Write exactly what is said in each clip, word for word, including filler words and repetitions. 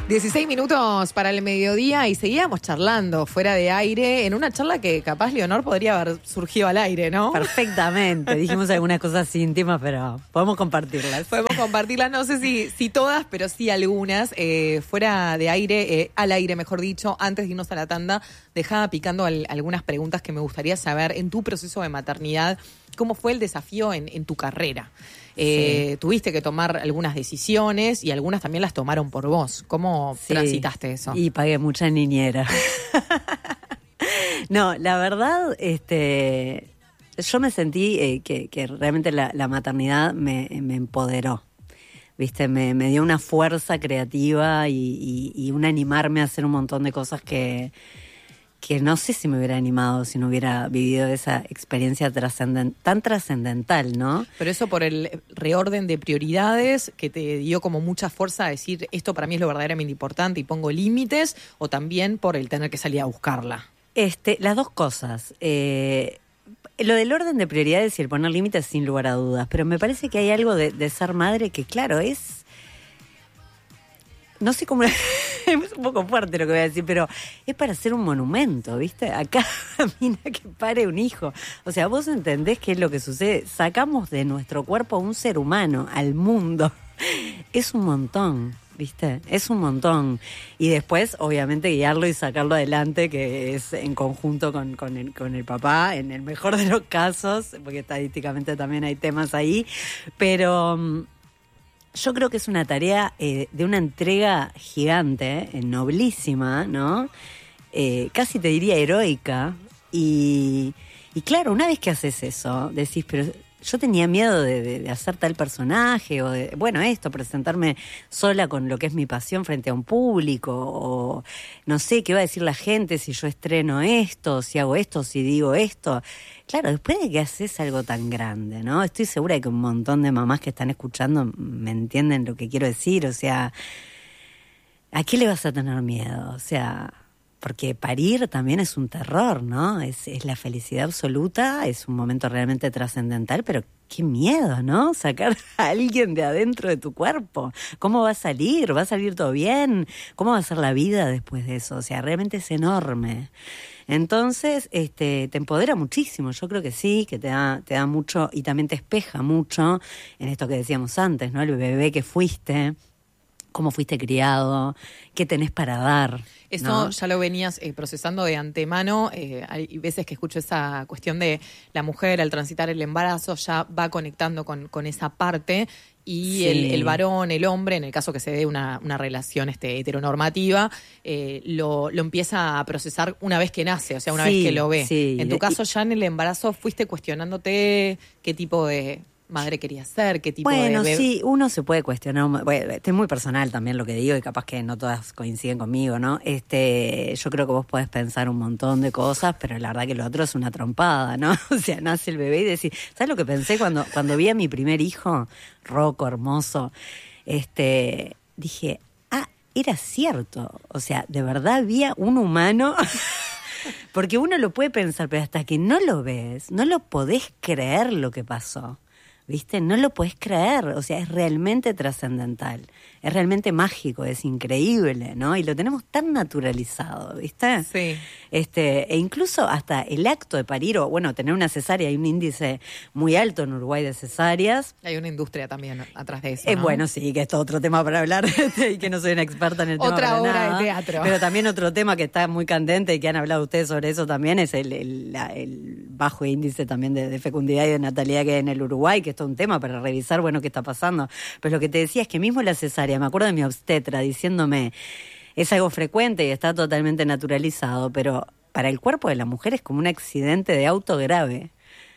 dieciséis minutos para el mediodía y seguíamos charlando fuera de aire, en una charla que capaz Leonor podría haber surgido al aire, ¿no? Perfectamente, dijimos algunas cosas íntimas, pero podemos compartirlas. Podemos compartirlas, no sé si, si todas, pero sí algunas. Eh, fuera de aire, eh, al aire mejor dicho, antes de irnos a la tanda, dejaba picando al, algunas preguntas que me gustaría saber en tu proceso de maternidad. ¿Cómo fue el desafío en, en tu carrera? Eh, sí. Tuviste que tomar algunas decisiones y algunas también las tomaron por vos. ¿Cómo sí. transitaste eso? Y pagué mucha niñera. No, la verdad, este, yo me sentí eh, que, que realmente la, la maternidad me, me empoderó. Viste, me, me dio una fuerza creativa y, y, y un animarme a hacer un montón de cosas que... que no sé si me hubiera animado si no hubiera vivido esa experiencia trascendent- tan trascendental, ¿no? Pero eso por el reorden de prioridades que te dio como mucha fuerza a decir esto para mí es lo verdaderamente importante y pongo límites, o también por el tener que salir a buscarla. Este, las dos cosas. Eh, lo del orden de prioridades y el poner límites sin lugar a dudas, pero me parece que hay algo de, de ser madre que, claro, es... No sé cómo... es un poco fuerte lo que voy a decir, pero es para hacer un monumento, ¿viste? A cada mina que pare un hijo. O sea, vos entendés qué es lo que sucede. Sacamos de nuestro cuerpo a un ser humano, al mundo. Es un montón, ¿viste? Es un montón. Y después, obviamente, guiarlo y sacarlo adelante, que es en conjunto con, con, el, con el papá, en el mejor de los casos, porque estadísticamente también hay temas ahí. Pero... yo creo que es una tarea eh, de una entrega gigante, eh, noblísima, ¿no? Eh, casi te diría heroica. Y, y claro, una vez que haces eso, decís, pero yo tenía miedo de, de, de hacer tal personaje, o de, bueno, esto, presentarme sola con lo que es mi pasión frente a un público, o no sé qué va a decir la gente si yo estreno esto, si hago esto, si digo esto. Claro, después de que haces algo tan grande, ¿no? Estoy segura de que un montón de mamás que están escuchando me entienden lo que quiero decir. O sea, ¿a qué le vas a tener miedo? O sea, porque parir también es un terror, ¿no? Es, es la felicidad absoluta, es un momento realmente trascendental, pero qué miedo, ¿no? Sacar a alguien de adentro de tu cuerpo. ¿Cómo va a salir? ¿Va a salir todo bien? ¿Cómo va a ser la vida después de eso? O sea, realmente es enorme. Entonces, este, te empodera muchísimo, yo creo que sí, que te da, te da mucho y también te espeja mucho en esto que decíamos antes, ¿no? El bebé que fuiste, cómo fuiste criado, qué tenés para dar. Eso, ¿no? Ya lo venías eh, procesando de antemano. Eh, hay veces que escucho esa cuestión de la mujer al transitar el embarazo ya va conectando con, con esa parte. Y sí. el, el varón, el hombre, en el caso que se dé una, una relación este, heteronormativa, eh, lo, lo empieza a procesar una vez que nace, o sea, una sí, vez que lo ve. Sí. En tu caso, ya en el embarazo, fuiste cuestionándote qué tipo de madre querías ser, qué tipo bueno, de... Bueno, sí, uno se puede cuestionar, bueno, este es muy personal también lo que digo y capaz que no todas coinciden conmigo, ¿no? Este, yo creo que vos podés pensar un montón de cosas, pero la verdad que lo otro es una trompada, ¿no? O sea, nace el bebé y decís, ¿sabes lo que pensé cuando, cuando vi a mi primer hijo, Rocco, hermoso? Este, dije, ah, era cierto, o sea, de verdad había un humano... Porque uno lo puede pensar, pero hasta que no lo ves, no lo podés creer lo que pasó. ¿Viste? No lo podés creer, o sea, es realmente trascendental, es realmente mágico, es increíble, ¿no? Y lo tenemos tan naturalizado, ¿viste? Sí. Este, e incluso hasta el acto de parir, o bueno, tener una cesárea, hay un índice muy alto en Uruguay de cesáreas. Hay una industria también atrás de eso, eh, ¿no? Bueno, sí, que esto es otro tema para hablar, y que no soy una experta en el tema. Otra para obra nada, de teatro. Pero también otro tema que está muy candente y que han hablado ustedes sobre eso también, es el, el, la, el bajo índice también de, de fecundidad y de natalidad que hay en el Uruguay, que un tema para revisar, bueno, qué está pasando. Pero lo que te decía es que mismo la cesárea, me acuerdo de mi obstetra diciéndome, es algo frecuente y está totalmente naturalizado, pero para el cuerpo de la mujer es como un accidente de auto grave,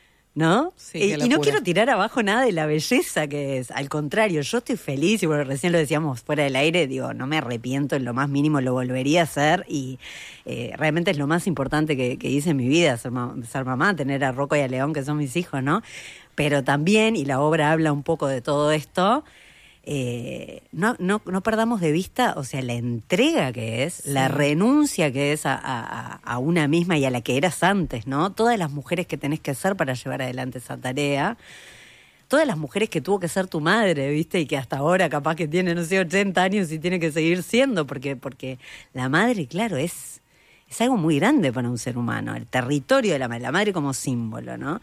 ¿no? Sí, y, y no quiero tirar abajo nada de la belleza que es, al contrario, yo estoy feliz y bueno, recién lo decíamos fuera del aire, digo, no me arrepiento en lo más mínimo, lo volvería a hacer y eh, realmente es lo más importante que, que hice en mi vida, ser, ma- ser mamá, tener a Rocco y a León, que son mis hijos, ¿no? Pero también, y la obra habla un poco de todo esto, eh, no, no, no perdamos de vista, o sea, la entrega que es, sí. la renuncia que es a, a, a una misma y a la que eras antes, ¿no? Todas las mujeres que tenés que ser para llevar adelante esa tarea. todas las mujeres que tuvo que ser tu madre, ¿viste? Y que hasta ahora capaz que tiene, no sé, ochenta años y tiene que seguir siendo, porque, porque la madre, claro, es, es algo muy grande para un ser humano, el territorio de la madre, la madre como símbolo, ¿no?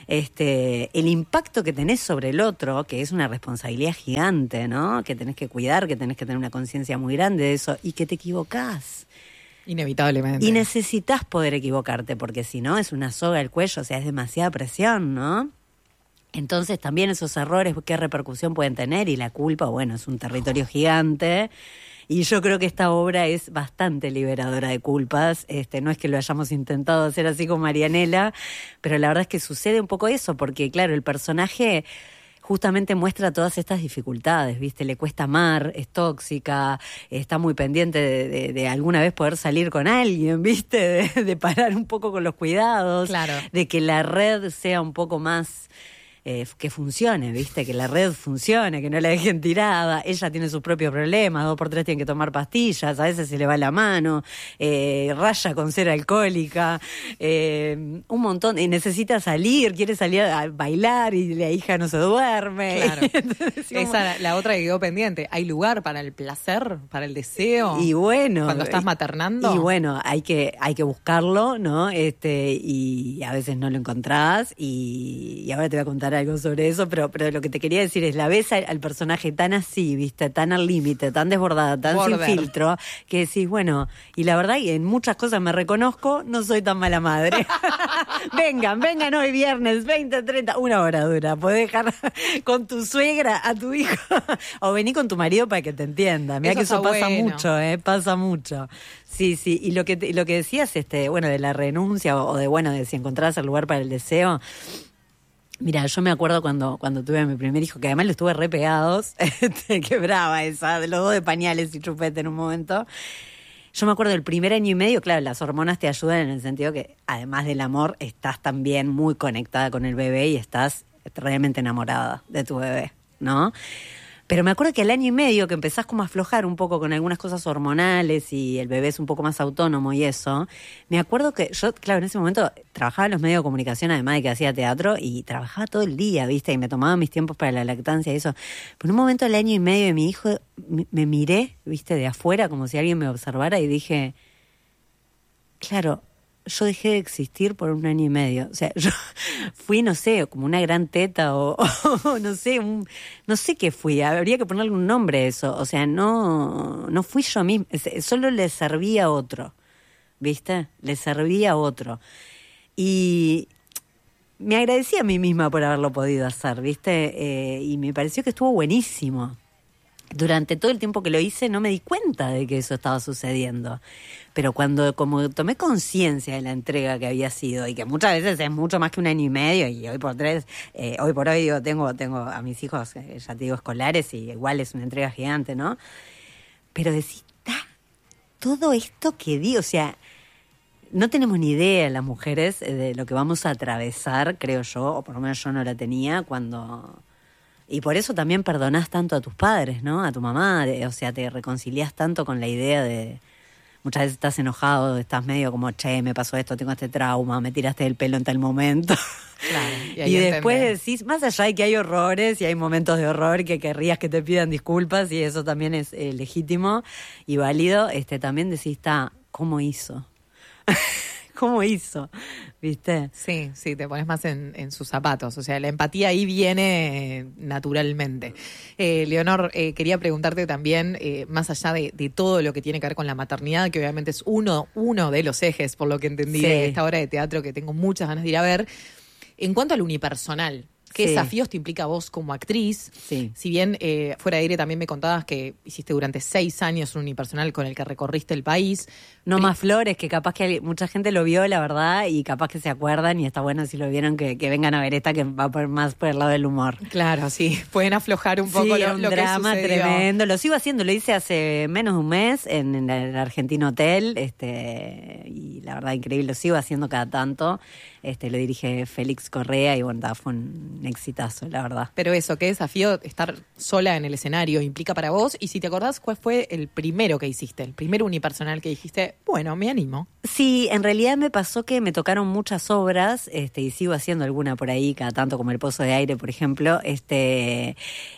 Este, el impacto que tenés sobre el otro, que es una responsabilidad gigante, ¿no? Que tenés que cuidar, que tenés que tener una conciencia muy grande de eso, y que te equivocás. Inevitablemente. Y necesitas poder equivocarte, porque si no es una soga al cuello, o sea, es demasiada presión, ¿no? Entonces también esos errores, ¿qué repercusión pueden tener? Y la culpa, bueno, es un territorio gigante. Y yo creo que esta obra es bastante liberadora de culpas. Este, no es que lo hayamos intentado hacer así con Marianela, pero la verdad es que sucede un poco eso, porque claro, el personaje justamente muestra todas estas dificultades, ¿viste? Le cuesta amar, es tóxica, está muy pendiente de, de, de alguna vez poder salir con alguien, ¿viste? De, de parar un poco con los cuidados, claro. De que la red sea un poco más... Eh, que funcione, ¿viste? Que la red funcione, que no la dejen tirada. Ella tiene sus propios problemas, dos por tres tiene que tomar pastillas, a veces se le va la mano, eh, raya con ser alcohólica, eh, un montón, y necesita salir, quiere salir a bailar y la hija no se duerme. Claro. Entonces, esa la otra que quedó pendiente. ¿Hay lugar para el placer, para el deseo? Y bueno, cuando estás maternando. Y bueno, hay que hay que buscarlo, ¿no? Este, y a veces no lo encontrás, y, y ahora te voy a contar algo sobre eso, pero, pero lo que te quería decir es, la ves al, al personaje tan así, viste, tan al límite, tan desbordada, tan Border. sin filtro, que decís, bueno, y la verdad, y en muchas cosas me reconozco, no soy tan mala madre. vengan, vengan hoy viernes, veinte, treinta, una hora dura, podés dejar con tu suegra a tu hijo, o vení con tu marido para que te entienda. Mirá Eso que eso pasa bueno. mucho, eh, pasa mucho. Sí, sí, y lo que te, lo que decías, este, bueno, de la renuncia, o, o de, bueno, de si encontrás el lugar para el deseo. Mira, yo me acuerdo cuando, cuando tuve a mi primer hijo, que además lo estuve re pegados, este, que brava esa, de los dos de pañales y chupete en un momento. Yo me acuerdo del primer año y medio, claro, las hormonas te ayudan en el sentido que, además del amor, estás también muy conectada con el bebé y estás realmente enamorada de tu bebé, ¿no? Pero me acuerdo que al año y medio que empezás como a aflojar un poco con algunas cosas hormonales y el bebé es un poco más autónomo y eso, me acuerdo que yo, claro, en ese momento trabajaba en los medios de comunicación, además de que hacía teatro, y trabajaba todo el día, ¿viste? Y me tomaba mis tiempos para la lactancia y eso. Pero en un momento al año y medio de mi hijo, me, me miré, ¿viste? De afuera, como si alguien me observara, y dije, claro, yo dejé de existir por un año y medio. O sea, yo fui, no sé, como una gran teta o, o no sé, un, no sé qué fui. Habría que ponerle un nombre a eso. O sea, no, no fui yo misma. Solo le servía a otro, ¿viste? Le servía a otro. Y me agradecí a mí misma por haberlo podido hacer, ¿viste? Eh, y me pareció que estuvo buenísimo. Durante todo el tiempo que lo hice no me di cuenta de que eso estaba sucediendo. Pero cuando como tomé conciencia de la entrega que había sido, y que muchas veces es mucho más que un año y medio, y hoy por tres, eh, hoy por hoy digo, tengo, tengo a mis hijos, eh, ya te digo, escolares, y igual es una entrega gigante, ¿no? Pero decís, ¡ta! Todo esto que di, o sea, no tenemos ni idea las mujeres de lo que vamos a atravesar, creo yo, o por lo menos yo no la tenía cuando... Y por eso también perdonás tanto a tus padres, ¿no? A tu mamá, de, o sea, te reconciliás tanto con la idea de... Muchas veces estás enojado, estás medio como, che, me pasó esto, tengo este trauma, me tiraste el pelo en tal momento. Claro, y, y después entendés. decís, más allá de que hay horrores y hay momentos de horror que querrías que te pidan disculpas, y eso también es eh, legítimo y válido, este, también decís, está, ¿cómo hizo? ¿Cómo hizo? ¿Viste? Sí, sí, te pones más en, en sus zapatos. O sea, la empatía ahí viene eh, naturalmente. Eh, Leonor, eh, quería preguntarte también, eh, más allá de, de todo lo que tiene que ver con la maternidad, que obviamente es uno, uno de los ejes, por lo que entendí, Sí. de esta obra de teatro que tengo muchas ganas de ir a ver. En cuanto al unipersonal, ¿qué Sí. desafíos te implica vos como actriz? Sí. Si bien eh, fuera de aire también me contabas que hiciste durante seis años un unipersonal con el que recorriste el país. No Pri- más flores, que capaz que mucha gente lo vio, la verdad, y capaz que se acuerdan, y está bueno si lo vieron, que, que vengan a ver esta, que va por más por el lado del humor. Claro, sí, pueden aflojar un poco Sí, lo, un lo que drama sucedió. tremendo. Lo sigo haciendo, lo hice hace menos de un mes en, en el Argentino Hotel, este, y la verdad increíble, lo sigo haciendo cada tanto. Este, lo dirige Félix Correa, y bueno, fue un un exitazo, la verdad. Pero eso, qué desafío estar sola en el escenario implica para vos. Y si te acordás, ¿cuál fue el primero que hiciste? El primer unipersonal que dijiste, bueno, me animo. Sí, en realidad me pasó que me tocaron muchas obras, este, y sigo haciendo alguna por ahí, cada tanto como El Pozo de Aire, por ejemplo, este...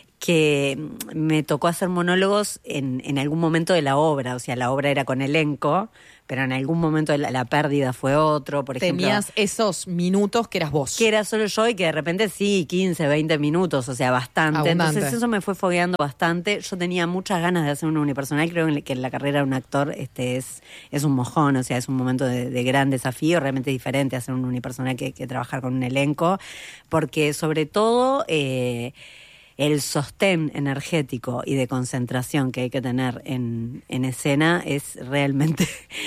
que me tocó hacer monólogos en, en algún momento de la obra, o sea, la obra era con elenco, pero en algún momento la, la pérdida fue otro, por ejemplo. Tenías esos minutos que eras vos. Que era solo yo y que de repente sí, quince, veinte minutos, o sea, bastante. Abundante. Entonces eso me fue fogueando bastante. Yo tenía muchas ganas de hacer un unipersonal, creo que en la carrera de un actor este es, es un mojón, o sea, es un momento de, de gran desafío, realmente diferente hacer un unipersonal que, que trabajar con un elenco, porque sobre todo... Eh, el sostén energético y de concentración que hay que tener en, en escena es realmente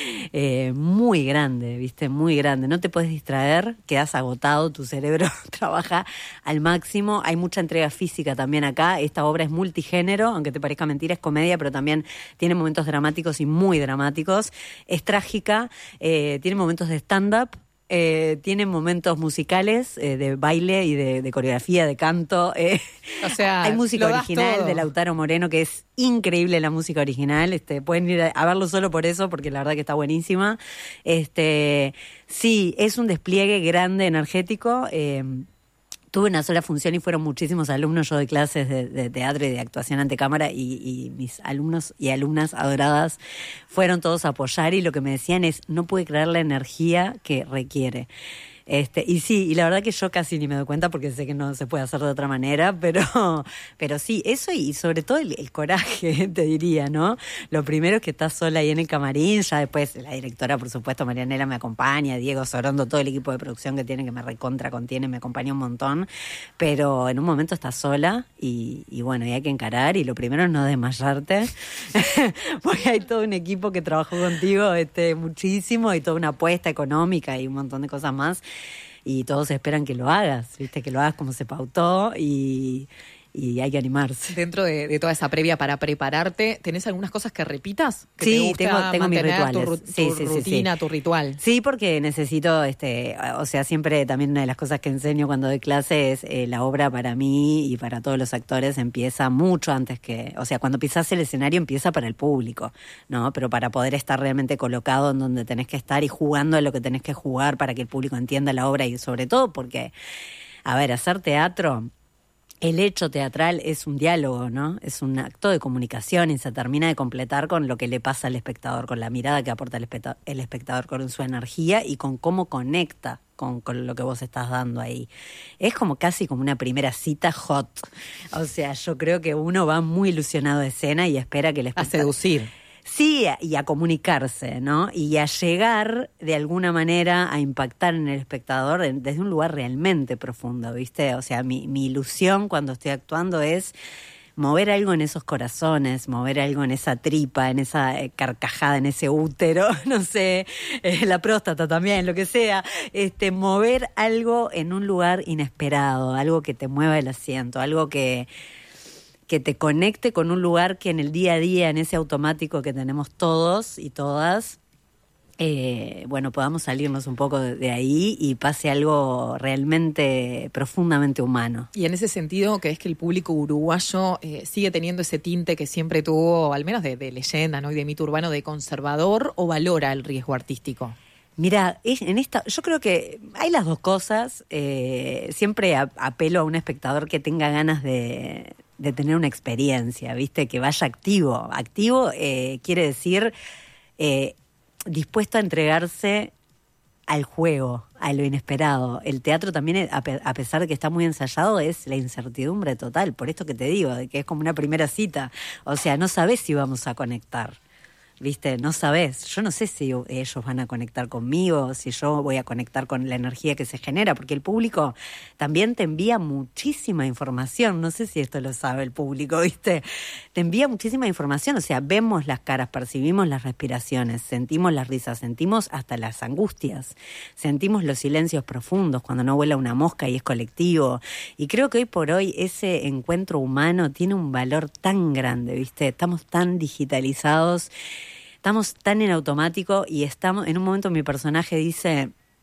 eh, muy grande, ¿viste? Muy grande. No te puedes distraer, quedas agotado, tu cerebro trabaja al máximo. Hay mucha entrega física también acá. Esta obra es multigénero, aunque te parezca mentira, es comedia, pero también tiene momentos dramáticos y muy dramáticos. Es trágica, eh, tiene momentos de stand-up. Eh, tiene momentos musicales, eh, de baile y de, de coreografía, de canto. Eh. O sea, hay música lo das original todo. de Lautaro Moreno, que es increíble la música original. Este, pueden ir a, a verlo solo por eso, porque la verdad que está buenísima. Este, sí, es un despliegue grande, energético. Eh, Tuve una sola función y fueron muchísimos alumnos. Yo doy clases de, de teatro y de actuación ante cámara y, y mis alumnos y alumnas adoradas fueron todos a apoyar y lo que me decían es, no pude creer la energía que requiere. Este, y sí, y la verdad que yo casi ni me doy cuenta porque sé que no se puede hacer de otra manera, pero, pero sí, eso y sobre todo el, el coraje, te diría, ¿no? Lo primero es que estás sola ahí en el camarín, ya después la directora, por supuesto, Marianela me acompaña, Diego Sorondo, todo el equipo de producción que tiene, que me recontra contiene, me acompaña un montón, pero en un momento estás sola y, y bueno, y hay que encarar y lo primero es no desmayarte, porque hay todo un equipo que trabajó contigo este, muchísimo y toda una apuesta económica y un montón de cosas más. Y todos esperan que lo hagas, viste, que lo hagas como se pautó y, y hay que animarse. Dentro de, de toda esa previa para prepararte, ¿tenés algunas cosas que repitas? ¿Que Sí, te gusta tengo, tengo mis mantener rituales. Tu, tu sí, sí, rutina, sí, sí. tu ritual. Sí, porque necesito, este, o sea, siempre también una de las cosas que enseño cuando doy clase es eh, la obra para mí y para todos los actores empieza mucho antes que, o sea, cuando pisás el escenario empieza para el público, ¿no? Pero para poder estar realmente colocado en donde tenés que estar y jugando a lo que tenés que jugar para que el público entienda la obra y sobre todo porque, a ver, hacer teatro... El hecho teatral es un diálogo, ¿no? Es un acto de comunicación y se termina de completar con lo que le pasa al espectador, con la mirada que aporta el espectador, el espectador con su energía y con cómo conecta con, con lo que vos estás dando ahí. Es como casi como una primera cita hot. O sea, yo creo que uno va muy ilusionado de escena y espera que el espectador... A seducir. Sí, y a comunicarse, ¿no? Y a llegar de alguna manera a impactar en el espectador desde un lugar realmente profundo, ¿viste? O sea, mi, mi ilusión cuando estoy actuando es mover algo en esos corazones, mover algo en esa tripa, en esa eh, carcajada, en ese útero, no sé, eh, la próstata también, lo que sea, este, mover algo en un lugar inesperado, algo que te mueva el asiento, algo que... que te conecte con un lugar que en el día a día, en ese automático que tenemos todos y todas, eh, bueno, podamos salirnos un poco de, de ahí y pase algo realmente profundamente humano. Y en ese sentido, ¿crees que el público uruguayo eh, sigue teniendo ese tinte que siempre tuvo, al menos de, de leyenda, ¿no? Y de mito urbano, de conservador, o valora el riesgo artístico? Mira, en esta, yo creo que hay las dos cosas. Eh, siempre a, apelo a un espectador que tenga ganas de... de tener una experiencia, ¿viste? Que vaya activo. Activo eh, quiere decir eh, dispuesto a entregarse al juego, a lo inesperado. El teatro también, a, pe- a pesar de que está muy ensayado, es la incertidumbre total. Por esto que te digo, de que es como una primera cita. O sea, no sabés si vamos a conectar. ¿Viste? No sabés. Yo no sé si ellos van a conectar conmigo, si yo voy a conectar con la energía que se genera, porque el público también te envía muchísima información. No sé si esto lo sabe el público, ¿viste? Te envía muchísima información. O sea, vemos las caras, percibimos las respiraciones, sentimos las risas, sentimos hasta las angustias, sentimos los silencios profundos cuando no vuela una mosca y es colectivo. Y creo que hoy por hoy ese encuentro humano tiene un valor tan grande, ¿viste? Estamos tan digitalizados. Estamos tan en automático y estamos, en un momento mi personaje dice,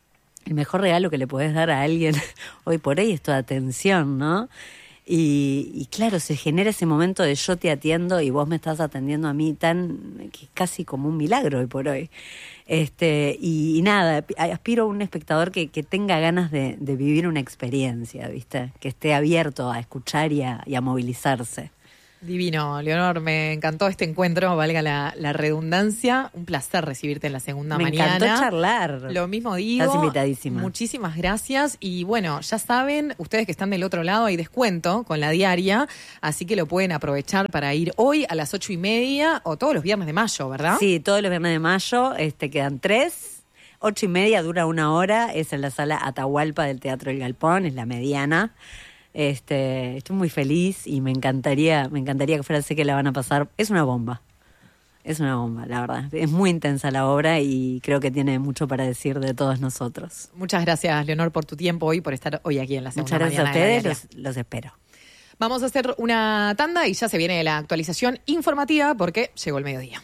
el mejor regalo que le podés dar a alguien hoy por hoy es tu atención, ¿no? Y, y claro, se genera ese momento de yo te atiendo y vos me estás atendiendo a mí, tan que es casi como un milagro hoy por hoy. Este, y, y nada, aspiro a un espectador que, que tenga ganas de, de vivir una experiencia, ¿viste? Que esté abierto a escuchar y a, y a movilizarse. Divino, Leonor, me encantó este encuentro, valga la, la redundancia. Un placer recibirte en la segunda me mañana. Me encantó charlar. Lo mismo digo. Estás invitadísima. Muchísimas gracias. Y bueno, ya saben, ustedes que están del otro lado, hay descuento con la diaria, así que lo pueden aprovechar para ir hoy a las ocho y media o todos los viernes de mayo, ¿verdad? Sí, todos los viernes de mayo, este, quedan tres. Ocho y media, dura una hora, es en la sala Atahualpa del Teatro El Galpón, es la mediana. Este, estoy muy feliz y me encantaría, me encantaría que fuera, sé que la van a pasar. Es una bomba, es una bomba, la verdad. Es muy intensa la obra y creo que tiene mucho para decir de todos nosotros. Muchas gracias, Leonor, por tu tiempo hoy, por estar hoy aquí en la segunda mañana. Muchas gracias a ustedes, los, los espero. Vamos a hacer una tanda y ya se viene la actualización informativa porque llegó el mediodía.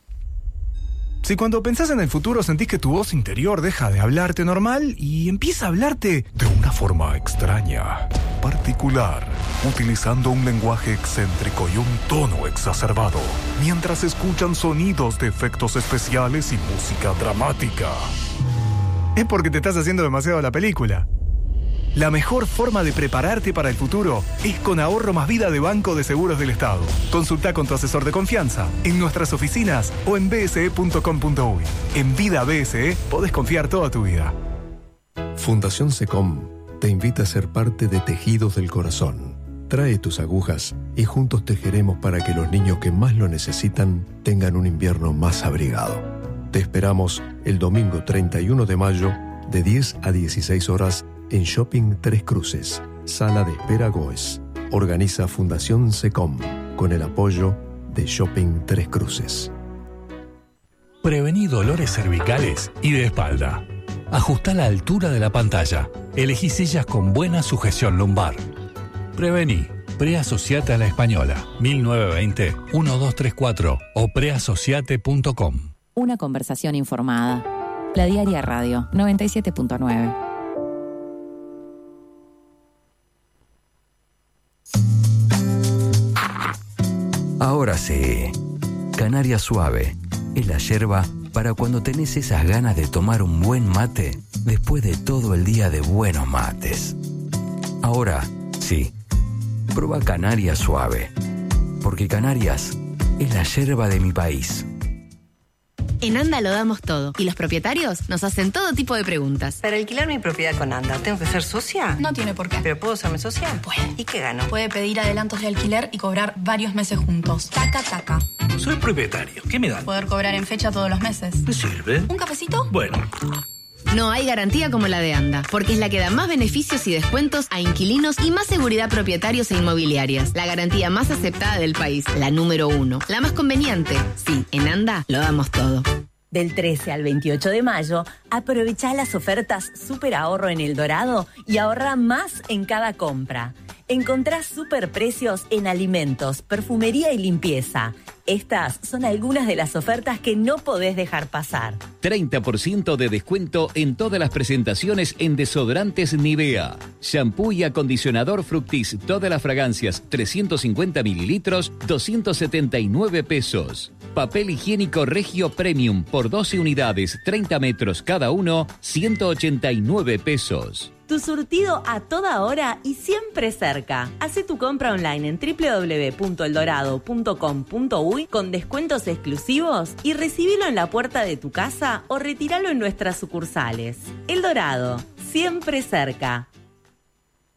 Si cuando pensás en el futuro sentís que tu voz interior deja de hablarte normal y empieza a hablarte de una forma extraña, particular, utilizando un lenguaje excéntrico y un tono exacerbado, mientras escuchan sonidos de efectos especiales y música dramática, es porque te estás haciendo demasiado la película. La mejor forma de prepararte para el futuro es con Ahorro Más Vida de Banco de Seguros del Estado. Consulta con tu asesor de confianza en nuestras oficinas o en b s e punto com punto u y. En Vida B S E podés confiar toda tu vida. Fundación SECOM te invita a ser parte de Tejidos del Corazón. Trae tus agujas y juntos tejeremos para que los niños que más lo necesitan tengan un invierno más abrigado. Te esperamos el domingo treinta y uno de mayo de diez a dieciséis horas en Shopping Tres Cruces, Sala de Espera Goes. Organiza Fundación SECOM con el apoyo de Shopping Tres Cruces. Prevení dolores cervicales y de espalda. Ajustá la altura de la pantalla. Elegí sillas con buena sujeción lumbar. Prevení. Preasociate a la Española. mil novecientos veinte, doce treinta y cuatro o preasociate punto com. Una conversación informada. La Diaria Radio noventa y siete punto nueve. Ahora sí, Canaria Suave es la yerba para cuando tenés esas ganas de tomar un buen mate después de todo el día de buenos mates. Ahora sí, prueba Canaria Suave, porque Canarias es la yerba de mi país. En Anda lo damos todo y los propietarios nos hacen todo tipo de preguntas. Para alquilar mi propiedad con Anda, ¿tengo que ser socia? No tiene por qué. ¿Pero puedo serme socia? Puede. ¿Y qué gano? Puede pedir adelantos de alquiler y cobrar varios meses juntos. Taca, taca. Soy propietario. ¿Qué me dan? Poder cobrar en fecha todos los meses. ¿Me sirve? ¿Un cafecito? Bueno. No hay garantía como la de Anda, porque es la que da más beneficios y descuentos a inquilinos y más seguridad a propietarios e inmobiliarias. La garantía más aceptada del país, la número uno. La más conveniente. Sí, en Anda lo damos todo. Del trece al veintiocho de mayo, aprovechá las ofertas Super Ahorro en El Dorado y ahorra más en cada compra. Encontrás superprecios en alimentos, perfumería y limpieza. Estas son algunas de las ofertas que no podés dejar pasar. treinta por ciento de descuento en todas las presentaciones en desodorantes Nivea. Shampoo y acondicionador Fructis, todas las fragancias, trescientos cincuenta mililitros, doscientos setenta y nueve pesos. Papel higiénico Regio Premium por doce unidades, treinta metros cada uno, ciento ochenta y nueve pesos. Tu surtido a toda hora y siempre cerca. Hacé tu compra online en doble u doble u doble u punto el dorado punto com punto u y con descuentos exclusivos y recibilo en la puerta de tu casa o retíralo en nuestras sucursales. El Dorado, siempre cerca.